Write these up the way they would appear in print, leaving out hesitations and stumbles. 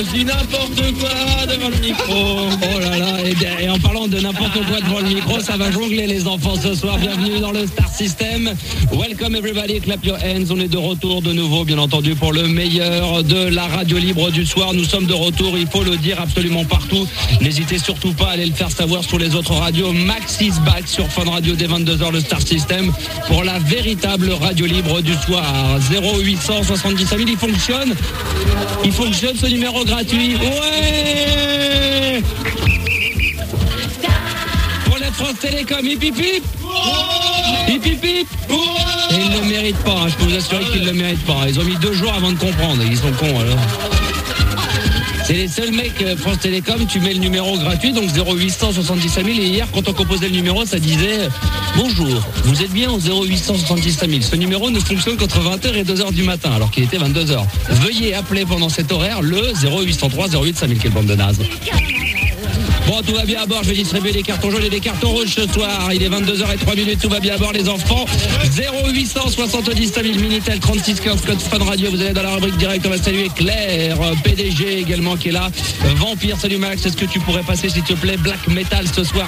dis n'importe quoi devant le micro. Oh là là, et en parlant de n'importe quoi devant le micro, ça va jongler les enfants ce soir. Bienvenue dans le Star System. Welcome everybody, clap your hands. On est de retour de nouveau, bien entendu, pour le meilleur de la radio libre du soir. Nous sommes de retour, il faut le dire absolument partout. N'hésitez surtout pas à aller le faire savoir sur les autres radios. Max is back sur Fun Radio dès 22h, le Star System, pour la véritable radio libre du soir. 0870 000, il fonctionne ce numéro gratuit. Ouais! Pour la France Télécom, hip hip hip! Hip hip hip! Et ils ne le méritent pas, hein. Je peux vous assurer qu'ils ne le méritent pas. Ils ont mis 2 jours avant de comprendre, ils sont cons alors. C'est les seuls mecs France Télécom, tu mets le numéro gratuit, donc 0870 000. Et hier, quand on composait le numéro, ça disait « Bonjour, vous êtes bien au 0870 000. Ce numéro ne fonctionne qu'entre 20h et 2h du matin, alors qu'il était 22h. Veuillez appeler pendant cet horaire le 0803 08 5000. Quelle bande de nazes. » Bon, tout va bien à bord, je vais distribuer des cartons jaunes et des cartons rouges ce soir. Il est 22h03, tout va bien à bord les enfants. 0870 000, Minitel 3615, code Fun Radio. Vous allez dans la rubrique direct, on va saluer Claire, PDG également qui est là. Vampire, salut Max, est-ce que tu pourrais passer s'il te plaît Black Metal ce soir?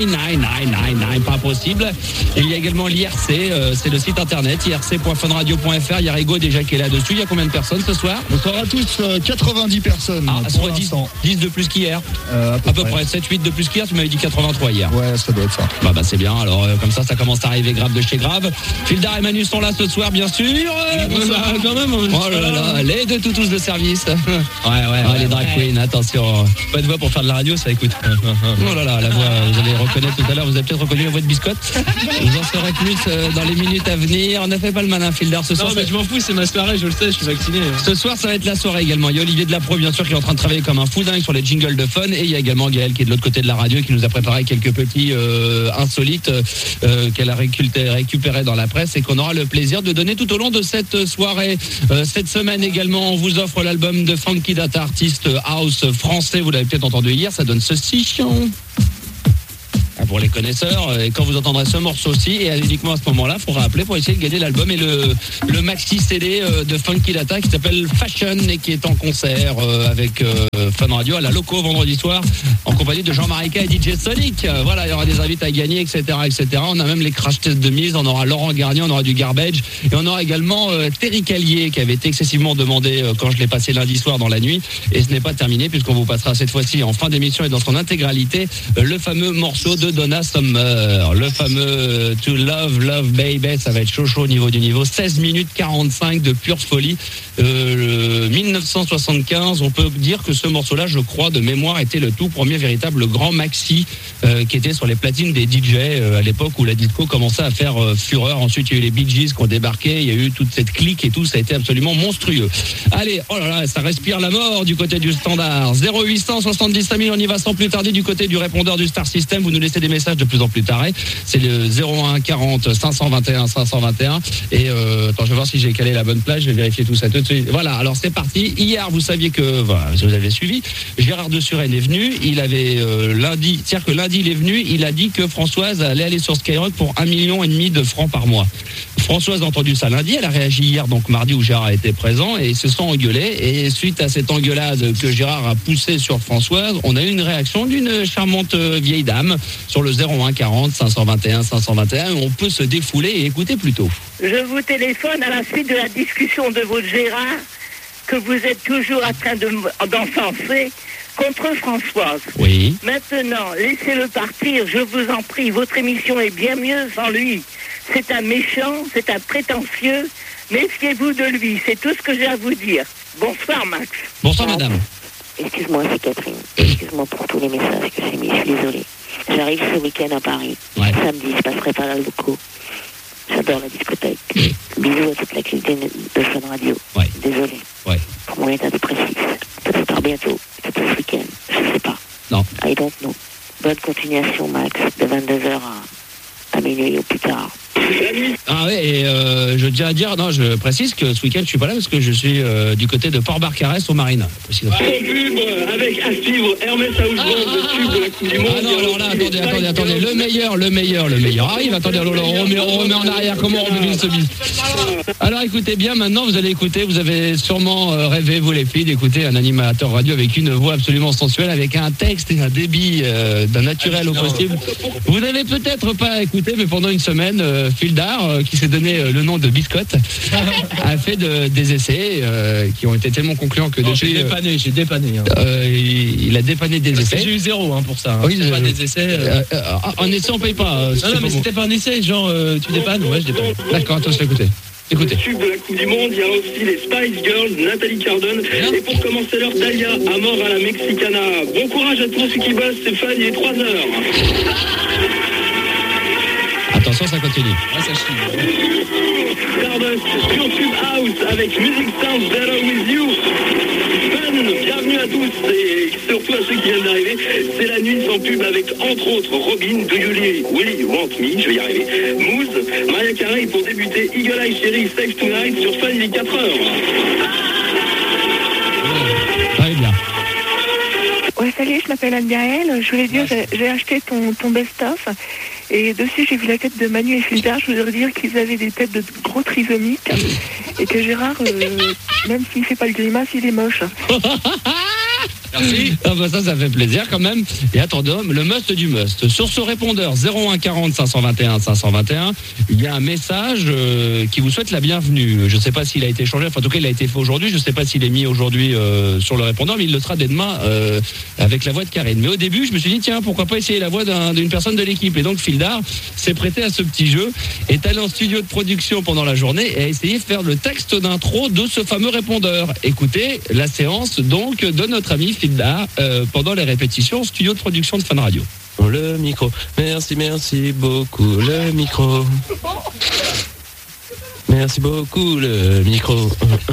9, pas possible. Il y a également l'IRC, c'est le site internet, irc.funradio.fr. Il y a Rigo déjà qui est là-dessus. Il y a combien de personnes ce soir? Bonsoir à tous, 90 personnes. Ah, soit 10 de plus qu'hier. À peu près 7-8 de plus qu'hier, tu m'avais dit 83 hier. Ouais, ça doit être ça. Bah c'est bien, alors comme ça commence à arriver grave de chez grave. Fildar et Manu sont là ce soir, bien sûr. Quand même. Oh là là, les deux toutous de service. Ouais, les drag queens, attention. Pas de voix pour faire de la radio, ça écoute. Oh là là, la voix, vous allez reconnaître tout à l'heure, vous avez peut-être reconnu la voix de Biscotte. Vous en saurez plus dans les minutes à venir. Ne fais pas le malin, Fildar, ce soir. Non, mais je m'en fous, c'est ma soirée, je le sais, je suis vacciné. Ce soir, ça va être la soirée également. Il y a Olivier Delapro, bien sûr, qui est en train de travailler comme un fou dingue sur les jingles de Fun. Et il y a également Gaël qui est de l'autre côté de la radio et qui nous a préparé quelques petits insolites qu'elle a récupérés dans la presse et qu'on aura le plaisir de donner tout au long de cette soirée. Cette semaine également, on vous offre l'album de Funky Data, artiste house français. Vous l'avez peut-être entendu hier, ça donne ceci. Pour les connaisseurs, et quand vous entendrez ce morceau-ci, et uniquement à ce moment-là, il faudra appeler pour essayer de gagner l'album et le maxi CD de Funky Data qui s'appelle Fashion et qui est en concert avec Fun Radio à la Loco vendredi soir en compagnie de Jean-Marie K et DJ Sonic. Voilà, il y aura des invités à gagner, etc. On a même les crash tests de mise, on aura Laurent Garnier, on aura du Garbage et on aura également Terry Callier qui avait été excessivement demandé quand je l'ai passé lundi soir dans la nuit, et ce n'est pas terminé puisqu'on vous passera cette fois-ci en fin d'émission et dans son intégralité le fameux morceau de Donna Summer, le fameux To Love Baby. Ça va être chaud au niveau du niveau. 16 minutes 45 de pure folie. 1975, on peut dire que ce morceau-là, je crois, de mémoire, était le tout premier véritable grand maxi qui était sur les platines des DJ à l'époque où la disco commençait à faire fureur. Ensuite, il y a eu les Bee Gees qui ont débarqué, il y a eu toute cette clique et tout, ça a été absolument monstrueux. Allez, oh là là, ça respire la mort du côté du standard. 0870 000, on y va sans plus tarder du côté du répondeur du Star System. Vous nous laissez des messages de plus en plus tarés. C'est le 01 40 521 521. Et attends, je vais voir si j'ai calé la bonne plage. Je vais vérifier tout ça tout de suite. Voilà, alors c'est parti. Hier, vous saviez que, voilà, si vous avez suivi, Gérard de Suresnes est venu. Il avait lundi, c'est-à-dire que lundi il est venu, il a dit que Françoise allait aller sur Skyrock pour 1,5 million de francs par mois. Françoise a entendu ça lundi, elle a réagi hier, donc mardi où Gérard était présent, et ils se sont engueulés. Et suite à cette engueulade que Gérard a poussée sur Françoise, on a eu une réaction d'une charmante vieille dame sur le 01 40 521 521. On peut se défouler et écouter plutôt. Je vous téléphone à la suite de la discussion de votre Gérard que vous êtes toujours en train d'encenser contre Françoise. Oui. Maintenant, laissez-le partir, je vous en prie. Votre émission est bien mieux sans lui. C'est un méchant, c'est un prétentieux. Méfiez-vous de lui, c'est tout ce que j'ai à vous dire. Bonsoir, Max. Bonsoir, madame. Excuse-moi, c'est Catherine. Excuse-moi pour tous les messages que j'ai mis, je suis désolée. J'arrive ce week-end à Paris. Ouais. Samedi, je passerai par la Loco. J'adore la discothèque. Bisous à toute la clientèle de Fun Radio. Ouais. Désolé Ouais. pour mon état dépressif. Peut-être bientôt, peut-être ce week-end, je sais pas. Non. I don't know. Bonne continuation, Max, de 22h à minuit ou plus tard. Ah ouais, et je tiens à dire, non, je précise que ce week-end je suis pas là parce que je suis du côté de Port-Barcarès aux Marines. Pub avec à suivre Hermès Houseband, le tube de la Coupe du Monde. Ah non, alors là, attendez, le meilleur arrive. Attendez, on remet en arrière, comment on devine ce bis. Alors écoutez bien, maintenant vous allez écouter, vous avez sûrement rêvé, vous les filles, d'écouter un animateur radio avec une voix absolument sensuelle, avec un texte et un débit d'un naturel au possible. Vous n'avez peut-être pas écouté, mais pendant une semaine, Fildar, qui s'est donné le nom de Biscotte, a fait des essais qui ont été tellement concluants que depuis... J'ai dépanné. Hein. Il a dépanné des essais. J'ai eu 0 pour ça. Hein. Oui, c'est pas des essais. En essai, on paye pas. Non, mais c'était pas un essai, genre tu dépannes, ouais, je dépanne. D'accord, attends, je vais écouter. Écoutez. Tube de la Coupe du Monde, il y a aussi les Spice Girls, Nathalie Cardone. Et pour commencer leur Dahlia, à mort à la Mexicana. Bon courage à tous ceux qui bossent, Stéphane, il est 3h. Attention, ça continue. Ouais, ça chie. Stardust sur Tube House avec Music Sounds Better With You. Fun, bienvenue à tous et surtout à ceux qui viennent d'arriver. C'est la nuit sans pub avec entre autres Robin, Do You Really Want Me, je vais y arriver. Moose, Maria Carey pour débuter Eagle Eye Cherry, Safe Tonight sur Fun, il est 4h. Très bien. Ouais, salut, je m'appelle Anne-Gaëlle. Je voulais dire, j'ai acheté ton best-of et dessus j'ai vu la tête de Manu et Fildar. Je voudrais dire qu'ils avaient des têtes de gros trisomiques et que Gérard, même s'il fait pas le grimace, il est moche. Merci. Ah bah ça fait plaisir quand même. Et attendez, le must du must. Sur ce répondeur 01 40 521 521, il y a un message qui vous souhaite la bienvenue. Je ne sais pas s'il a été changé, enfin en tout cas il a été fait aujourd'hui. Je ne sais pas s'il est mis aujourd'hui sur le répondeur, mais il le sera dès demain avec la voix de Karine. Mais au début, je me suis dit tiens, pourquoi pas essayer la voix d'une personne de l'équipe. Et donc Fildar s'est prêté à ce petit jeu, est allé en studio de production pendant la journée et a essayé de faire le texte d'intro de ce fameux répondeur. Écoutez la séance donc de notre ami Fildar pendant les répétitions au studio de production de Fun Radio. Le micro, merci beaucoup le micro. Merci beaucoup le micro.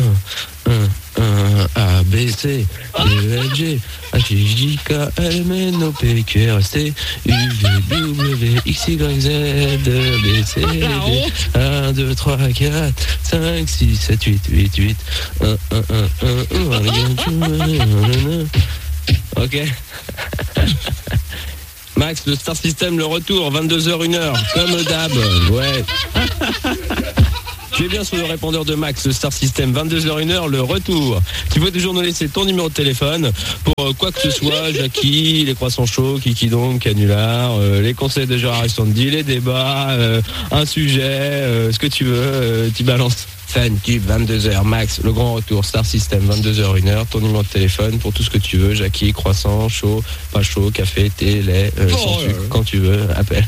A, B, C, D, F, G, H, I, J, K, L, M, N, O, P, Q, R, S, T, U, V, W, X, Y, Z, B, C, D, 1, 2, 3, 4, 5, 6, 7, 8, 8, 8, 1, 1, 1, 1, 1, ok. Max, le Star System, le retour, 22h, 1h, comme d'hab, ouais. Tu es bien sur le répondeur de Max, le Star System, 22h, 1h, le retour. Tu peux toujours nous laisser ton numéro de téléphone pour quoi que ce soit, Jackie, les croissants chauds, Kiki donc, Canular, les conseils de Gérard Estondi, les débats, un sujet, ce que tu veux, tu balances. Fun, Tube, 22h, Max, le grand retour, Star System, 22h, 1h, ton numéro de téléphone pour tout ce que tu veux, Jackie, croissant, chaud, pas chaud, café, thé, lait, sans sucre, quand tu veux, appelle.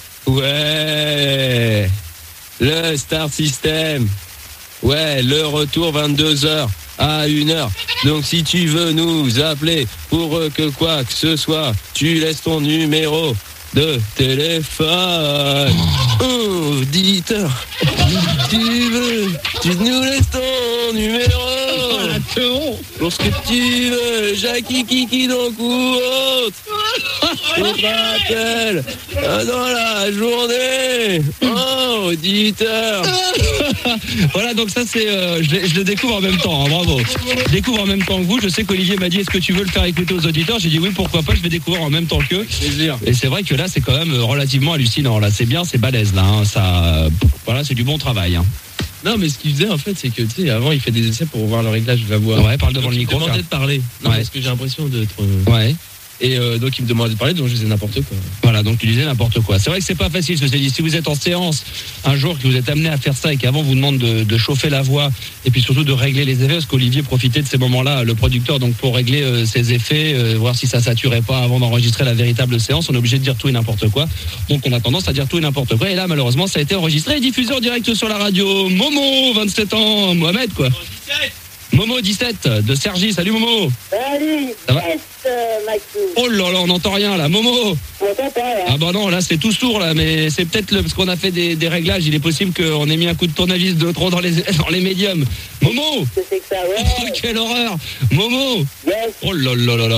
Ouais, le Star System, ouais, le retour, 22h à 1h. Donc si tu veux nous appeler pour que quoi que ce soit, tu laisses ton numéro de téléphone. Auditeur, tu veux, tu nous laisses ton numéro. Pour ce que tu veux, Jackie, Kiki, donc ou autre. On te rappelle dans la journée. Oh, auditeur. Voilà, donc ça c'est, je le découvre en même temps, hein, bravo. Je découvre en même temps que vous. Je sais qu'Olivier m'a dit est-ce que tu veux le faire écouter aux auditeurs. J'ai dit oui, pourquoi pas, je vais découvrir en même temps qu'eux. Et c'est vrai que là c'est quand même relativement hallucinant. Là c'est bien, c'est balèze là. Hein. Ça, voilà, c'est du bon travail. Hein. Non, mais ce qu'il faisait en fait, c'est que tu sais, avant il fait des essais pour voir le réglage de la voix. Ouais, parle devant le micro. Il me demandait de parler. Non, ouais. Parce que j'ai l'impression d'être. Ouais. Et donc il me demandait de parler, donc je disais n'importe quoi. Voilà, donc tu disais n'importe quoi. C'est vrai que c'est pas facile, ceci dit. Si vous êtes en séance un jour, que vous êtes amené à faire ça et qu'avant vous demande de chauffer la voix et puis surtout de régler les effets, parce qu'Olivier profitait de ces moments-là, le producteur, donc pour régler ses effets, voir si ça saturait pas avant d'enregistrer la véritable séance, on est obligé de dire tout et n'importe quoi. Donc on a tendance à dire tout et n'importe quoi. Et là, malheureusement, ça a été enregistré et diffusé en direct sur la radio. Momo, 27 ans, Mohamed quoi. Momo 17 de Sergi. Salut Momo. Salut. Ça va Maxou. Oh là là, on n'entend rien là. Momo. On m'entend pas, là. Ah bah non, là c'est tout sourd là, mais c'est peut-être parce qu'on a fait des réglages, il est possible qu'on ait mis un coup de tournevis de trop dans les médiums. Momo. Qu'est-ce que c'est que ça, ouais. Oh, quelle horreur. Momo. Yes. Oh là là là là.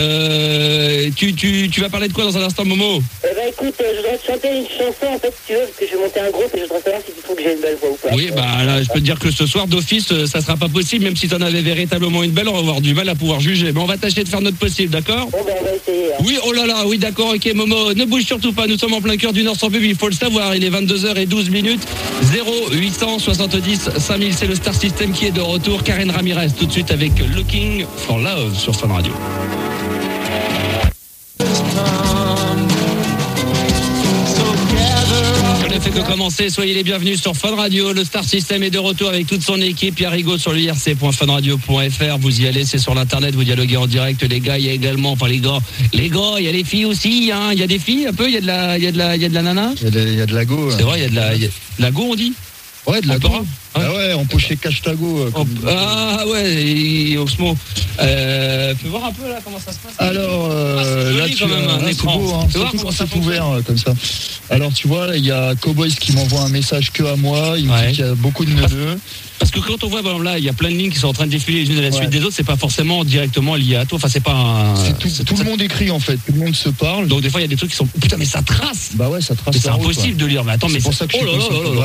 Tu vas parler de quoi dans un instant, Momo? Eh ben écoute, je voudrais te chanter une chanson en fait si tu veux, parce que je vais monter un groupe et je voudrais savoir si tu trouves que j'ai une belle voix ou pas. Oui, bah là, je peux te dire que ce soir d'office, ça sera pas possible, même si t'en avais véritablement une belle, on va avoir du mal à pouvoir juger. Mais on va tâcher de faire notre possible, d'accord? Bon ben on va essayer. Hein. Oui, oh là là, oui d'accord, ok Momo, ne bouge surtout pas, nous sommes en plein cœur du Nord sans pub, il faut le savoir, il est 22h12, 0870 5000, c'est le Star System qui est de retour, Karen Ramirez tout de suite avec Looking for Love sur Fun Radio. On ne fait que commencer, soyez les bienvenus sur Fun Radio, le Star System est de retour avec toute son équipe, Pierre Rigaud sur l'irc.funradio.fr, vous y allez, c'est sur l'internet, vous dialoguez en direct, les gars, il y a également, enfin les gars, il y a les filles aussi, hein, il y a des filles un peu, il y a de la nana. Il y a de la go. C'est vrai, il y a de la go on dit. Ouais, de la go. Ah ouais, empoché cache-tago. Ah ouais, Osmo. Fais voir un peu là comment ça se passe. Alors, joli, là, quand même, un écran. c'est beau, hein. Tu vois Surtout comment quand ça c'est ouvert comme ça. Alors, tu vois, il y a Cowboys qui m'envoie un message que à moi. Il me dit qu'il y a beaucoup de neveux. Parce que quand on voit, par exemple, là, il y a plein de lignes qui sont en train de défiler les unes à la suite des autres, c'est pas forcément directement lié à toi. Enfin, c'est pas un. Tout le monde écrit en fait, tout le monde se parle. Donc des fois, il y a des trucs qui sont. Putain, mais ça trace. Bah ouais, ça trace. C'est impossible de lire. Mais attends, mais c'est pour ça que je suis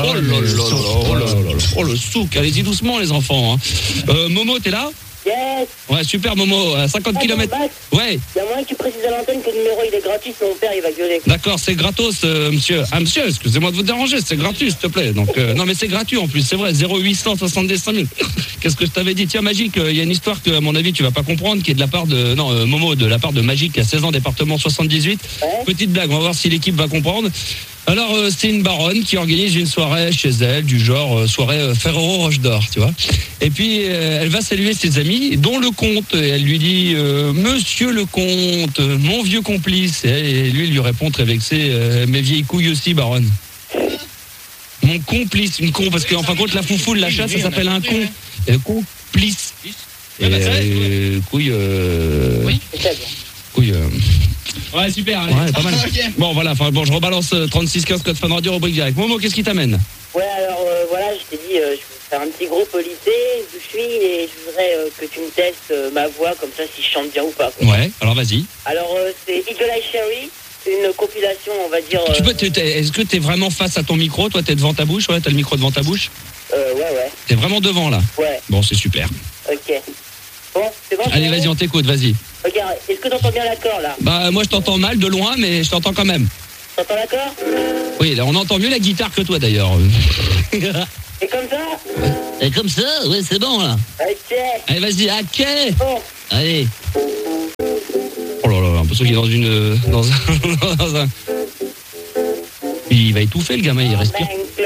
oh le souk. Allez-y doucement, les enfants. Hein. Momo, t'es là? Yes. Ouais, super Momo, à 50 km. Ouais. Il y a moyen que tu précises à l'antenne que le numéro il est gratuit, sinon mon père il va gueuler. D'accord, c'est gratos, monsieur. Ah, monsieur, excusez-moi de vous déranger, c'est gratuit, s'il te plaît. Donc, non, mais c'est gratuit en plus, c'est vrai, 0870 5000. Qu'est-ce que je t'avais dit? Tiens, Magique, il y a une histoire que, à mon avis, tu vas pas comprendre, qui est de la part de. Non, Momo, de la part de Magique, à 16 ans, département 78. Ouais. Petite blague, on va voir si l'équipe va comprendre. Alors, c'est une baronne qui organise une soirée chez elle, du genre soirée Ferrero Roche d'Or, tu vois. Et puis, elle va saluer ses amis, dont le comte. Et elle lui dit, Monsieur le comte, mon vieux complice. Et lui, il lui répond très vexé, mes vieilles couilles aussi, baronne. Mon complice, une con, parce qu'en fin de compte, la foufoule, la chatte, ça s'appelle un con. Complice. Et couille... Oui, c'est bon. Couille... Ouais, super, allez. Ouais, pas mal. Bon, voilà, bon, je rebalance 3615 code Fun Radio, rubrique direct. Momo, qu'est-ce qui t'amène? Ouais, alors voilà, je t'ai dit, je vais faire un petit groupe au lycée où je suis et je voudrais que tu me testes ma voix, comme ça si je chante bien ou pas. Quoi. Ouais, alors vas-y. Alors, c'est Eagle Eye Cherry, une compilation, on va dire... Est-ce que t'es vraiment face à ton micro? Toi, t'es devant ta bouche? Ouais, t'as le micro devant ta bouche? Ouais. T'es vraiment devant, là? Ouais. Bon, c'est super. Ok. Bon, c'est bon? Allez, vas-y, on t'écoute, vas-y. Regarde, est-ce que t'entends bien l'accord, là? Bah, moi, je t'entends mal, de loin, mais je t'entends quand même. T'entends l'accord? Oui, là, on entend mieux la guitare que toi, d'ailleurs. Et comme ça? Et comme ça? Ouais, c'est bon, là. Ok. Allez, vas-y, ok. Bon. Allez. Oh là là, l'impression qu'il est dans un... Il va étouffer, le gamin, il respire.